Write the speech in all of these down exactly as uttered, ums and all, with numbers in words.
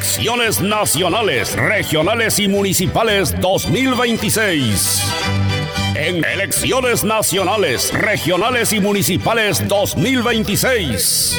Elecciones nacionales, regionales y municipales dos mil veintiséis. En Elecciones nacionales, regionales y municipales dos mil veintiséis.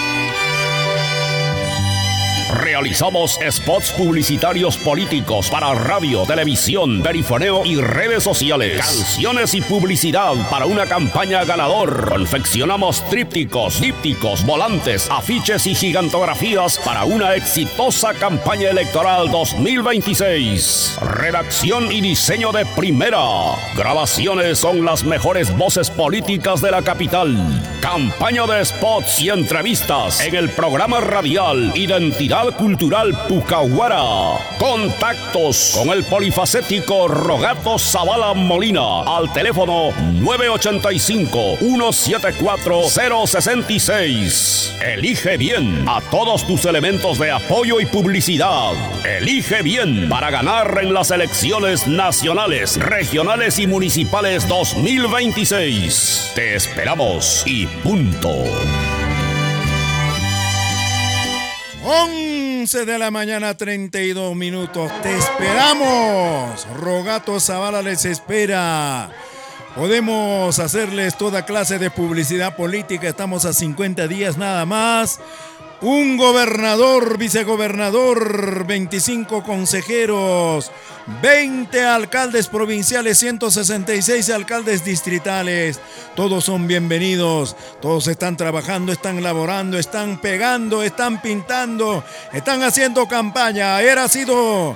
Realizamos spots publicitarios políticos para radio, televisión, perifoneo y redes sociales. Canciones y publicidad para una campaña ganador. Confeccionamos trípticos, dípticos, volantes, afiches y gigantografías para una exitosa campaña electoral dos mil veintiséis. Redacción y diseño de primera. Grabaciones con las mejores voces políticas de la capital. Campaña de spots y entrevistas en el programa radial Identidad Cultural Pucahuara. Contactos con el polifacético Rogato Zavala Molina al teléfono nueve ocho cinco, uno siete cuatro, cero seis seis. Elige bien a todos tus elementos de apoyo y publicidad. Elige bien para ganar en las elecciones nacionales, regionales y municipales dos mil veintiséis. Te esperamos y punto. once de la mañana, treinta y dos minutos. Te esperamos. Rogato Zavala les espera. Podemos hacerles toda clase de publicidad política. Estamos a cincuenta días nada más. Un gobernador, vicegobernador, veinticinco consejeros, veinte alcaldes provinciales, ciento sesenta y seis alcaldes distritales. Todos son bienvenidos, todos están trabajando, están laborando, están pegando, están pintando, están haciendo campaña. Era sido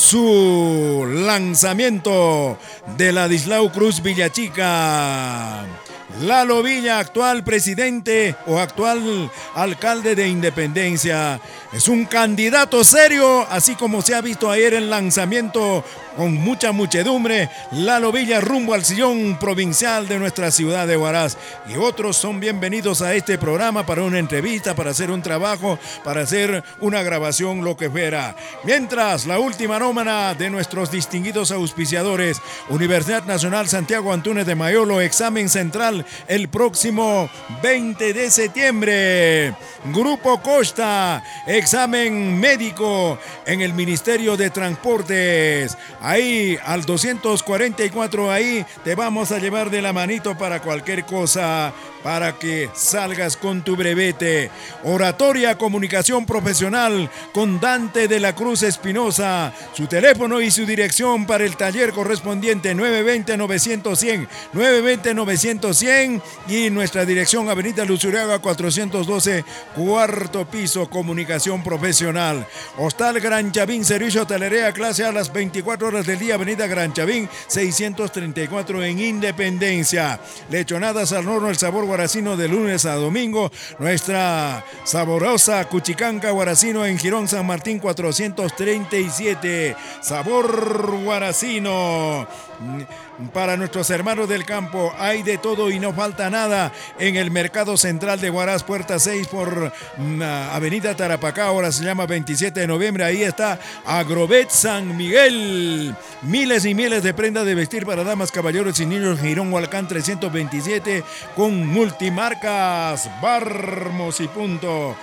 su lanzamiento de Ladislao Cruz Villachica. Lalo Villa, actual presidente o actual alcalde de Independencia, es un candidato serio, así como se ha visto ayer el lanzamiento con mucha muchedumbre. Lalo Villa rumbo al sillón provincial de nuestra ciudad de Huaraz. Y otros son bienvenidos a este programa para una entrevista, para hacer un trabajo, para hacer una grabación, lo que fuera. Mientras, la última nómina de nuestros distinguidos auspiciadores: Universidad Nacional Santiago Antúnez de Mayolo, examen central el próximo veinte de septiembre. Grupo Costa, examen médico en el Ministerio de Transportes. Ahí al doscientos cuarenta y cuatro, ahí te vamos a llevar de la manito para cualquier cosa, para que salgas con tu brevete. Oratoria Comunicación Profesional con Dante de la Cruz Espinosa. Su teléfono y su dirección para el taller correspondiente: nueve dos cero, nueve cero cero, cien, nueve dos cero, nueve cero cero, cien. Y nuestra dirección: Avenida Luzuriaga cuatrocientos doce, cuarto piso, Comunicación Profesional. Hostal Gran Chavín, servicio hotelería clase A las veinticuatro horas del día, Avenida Gran Chavín seiscientos treinta y cuatro en Independencia. Lechonadas al horno, el sabor guaracino de lunes a domingo. Nuestra saborosa cuchicanca guaracino en Girón San Martín cuatrocientos treinta y siete. Sabor guaracino. Para nuestros hermanos del campo hay de todo y no falta nada en el Mercado Central de Huaraz, puerta seis por uh, Avenida Tarapacá, ahora se llama veintisiete de noviembre. Ahí está Agrovet San Miguel. Miles y miles de prendas de vestir para damas, caballeros y niños. Girón Hualcán trescientos veintisiete con multimarcas. Barmos y punto.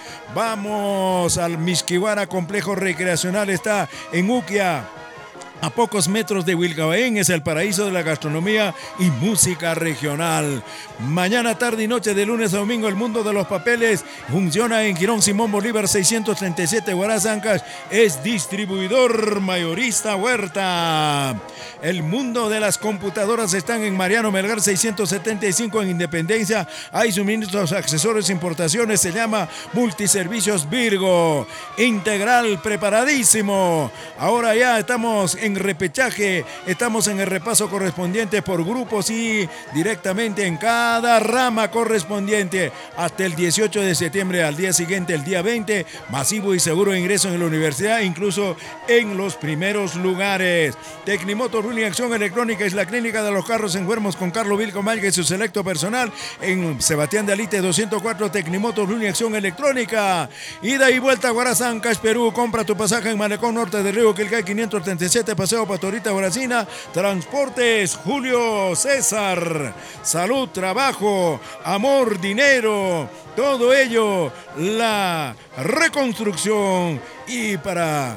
Vamos al Mixquihuara, complejo recreacional, está en Uquia, a pocos metros de Huilcabaén. Es el paraíso de la gastronomía y música regional. Mañana, tarde y noche, de lunes a domingo, el mundo de los papeles funciona en Girón Simón Bolívar seiscientos treinta y siete, Huaraz, Ancash. Es distribuidor mayorista Huerta. El mundo de las computadoras están en Mariano Melgar seiscientos setenta y cinco en Independencia. Hay suministros, accesorios, importaciones. Se llama Multiservicios Virgo. Integral, preparadísimo. Ahora ya estamos en repechaje, estamos en el repaso correspondiente por grupos y directamente en cada rama correspondiente hasta el dieciocho de septiembre. Al día siguiente, el día veinte, masivo y seguro ingreso en la universidad, incluso en los primeros lugares. Tecnimoto Ruling Acción Electrónica es la clínica de los carros enfermos con Carlos Vilco Malga y su selecto personal en Sebastián de Alite doscientos cuatro. Tecnimoto Ruling Acción Electrónica. Ida y vuelta a Huaraz, Ancash, Perú. Compra tu pasaje en Malecón Norte del Río Quilcay quinientos treinta y siete Paseo Pastorita Brasina. Transportes Julio César. Salud, trabajo, amor, dinero. Todo ello, la reconstrucción. Y para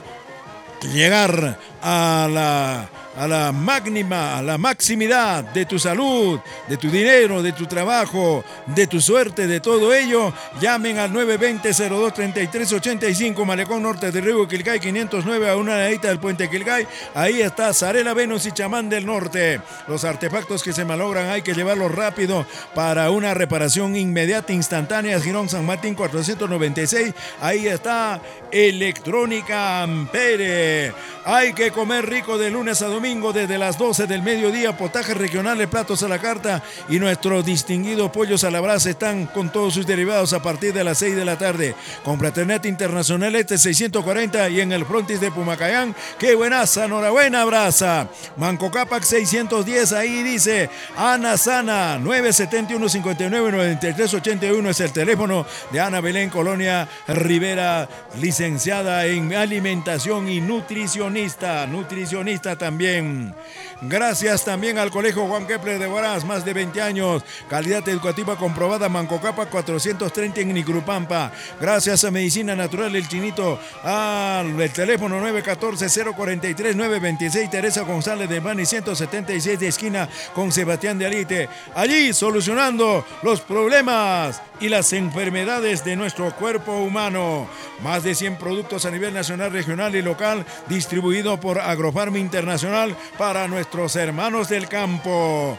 llegar a la... a la máxima, a la maximidad de tu salud, de tu dinero, de tu trabajo, de tu suerte, de todo ello, llamen al nueve dos cero, cero dos tres tres ocho cinco, Malecón Norte de Río Quilcay, quinientos nueve, a una ladita del Puente Quilcay. Ahí está Zarela, Venus y Chamán del Norte. Los artefactos que se malogran hay que llevarlos rápido para una reparación inmediata, instantánea. Girón San Martín cuatrocientos noventa y seis. Ahí está Electrónica Ampere. Hay que comer rico de lunes a domingo desde las doce del mediodía. Potajes regionales, platos a la carta y nuestros distinguidos pollos a la brasa están con todos sus derivados a partir de las seis de la tarde. Con Fraternet Internacional Este seiscientos cuarenta y en el frontis de Pumacayán. ¡Qué buenaza! ¡Enhorabuena, brasa! Manco Cápac seiscientos diez, ahí dice Ana Sana, nueve siete uno, cinco nueve, nueve tres ocho uno es el teléfono de Ana Belén Colonia Rivera, licenciada en alimentación y nutricionista. Nutricionista también. Gracias también al Colegio Juan Kepler de Huaraz, más de veinte años. Calidad educativa comprobada, Manco Cápac cuatrocientos treinta en Nicrupampa. Gracias a Medicina Natural El Chinito, al teléfono nueve uno cuatro, cero cuatro tres, nueve dos seis, Teresa González de Bani ciento setenta y seis de esquina con Sebastián de Alite. Allí solucionando los problemas y las enfermedades de nuestro cuerpo humano. Más de cien productos a nivel nacional, regional y local, distribuido por Agrofarma Internacional para nuestros hermanos del campo.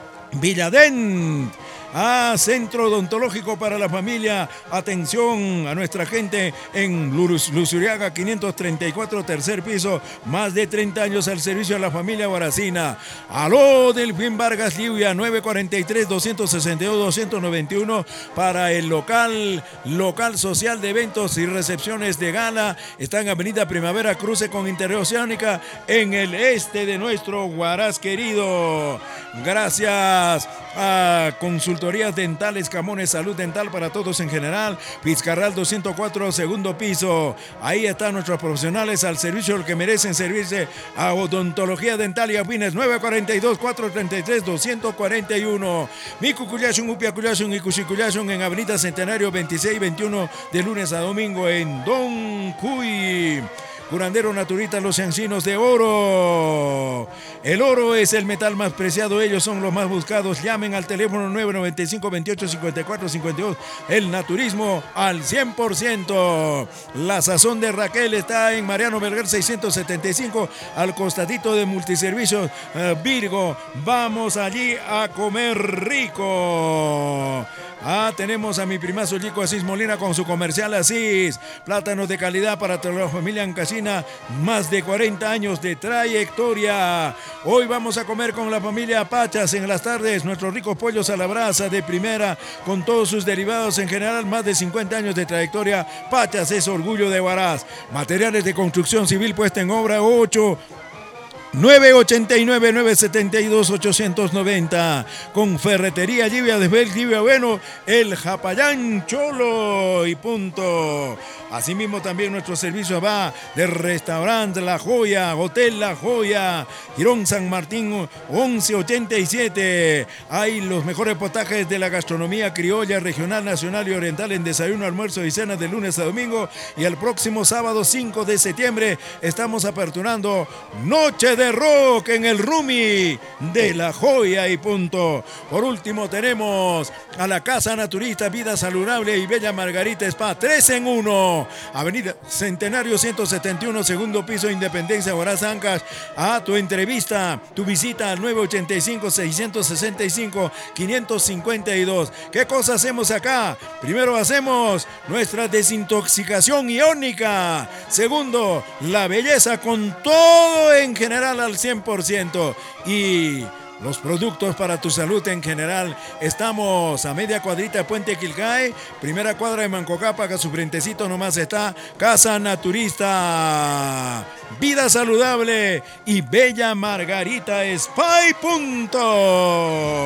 Villadent, a Centro Odontológico para la Familia. Atención a nuestra gente en Luzuriaga quinientos treinta y cuatro, tercer piso. Más de treinta años al servicio de la familia Huaracina. Aló, Delfín Vargas Lluvia, nueve cuatro tres, dos seis dos, dos nueve uno para el local, local social de eventos y recepciones de gala. Está en Avenida Primavera, cruce con Interoceánica, en el este de nuestro Huaraz querido. Gracias a Consultorías Dentales Camones, Salud Dental para todos en general. Fitzcarral doscientos cuatro, segundo piso. Ahí están nuestros profesionales al servicio del que merecen servirse, a odontología dental y afines. Nueve cuatro dos, cuatro tres tres, dos cuatro uno. Micucuyasun, Upiacuyasun y Cuchicuyasun en Avenida Centenario veintiséis veintiuno de lunes a domingo en Don Cuy. Curandero Naturita, los encinos de oro. El oro es el metal más preciado, ellos son los más buscados. Llamen al teléfono nueve nueve cinco, veintiocho, cincuenta y cuatro, cincuenta y dos. El naturismo al cien por ciento. La sazón de Raquel está en Mariano Belgar seiscientos setenta y cinco, al costadito de Multiservicios eh, Virgo. Vamos allí a comer rico. Ah, tenemos a mi primazo Chico Asís Molina con su comercial Asís. Plátanos de calidad para toda la familia Ancasina, más de cuarenta años de trayectoria. Hoy vamos a comer con la familia Pachas en las tardes, nuestros ricos pollos a la brasa de primera, con todos sus derivados en general, más de cincuenta años de trayectoria. Pachas es orgullo de Huaraz. Materiales de construcción civil puesta en obra, ocho nueve ocho nueve, nueve siete dos, ocho nueve cero. Con Ferretería Llivia de Bel, Llivia Bueno, el Japayán Cholo y punto. Asimismo también nuestro servicio va del restaurante La Joya, Hotel La Joya, Girón San Martín once ochenta y siete. Hay los mejores potajes de la gastronomía criolla, regional, nacional y oriental en desayuno, almuerzo y cena de lunes a domingo. Y el próximo sábado cinco de septiembre estamos aperturando Noche de Rock en el Rumi de La Joya y punto. Por último tenemos a la Casa Naturista Vida Saludable y Bella Margarita Spa, tres en uno. Avenida Centenario ciento setenta y uno, segundo piso, Independencia, Huaraz, Ancash. A tu entrevista, tu visita al nueve ocho cinco, seis seis cinco, cinco cinco dos. ¿Qué cosa hacemos acá? Primero hacemos nuestra desintoxicación iónica. Segundo, la belleza con todo en general al cien por ciento. Y los productos para tu salud en general. Estamos a media cuadrita de Puente Quilcay, primera cuadra de Manco Cápac, a su frentecito nomás está Casa Naturista, Vida Saludable y Bella Margarita Spa y punto.